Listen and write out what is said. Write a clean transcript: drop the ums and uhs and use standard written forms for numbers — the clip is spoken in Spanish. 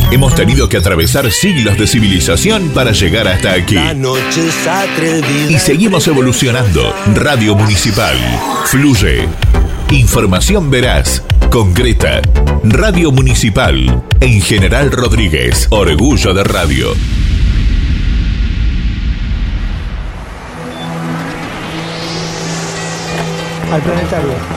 Hemos tenido que atravesar siglos de civilización para llegar hasta aquí. La noche es atrevida. Y seguimos evolucionando. Radio Municipal. Fluye. Información veraz, concreta. Radio Municipal. En General Rodríguez. Orgullo de radio. Al planetario.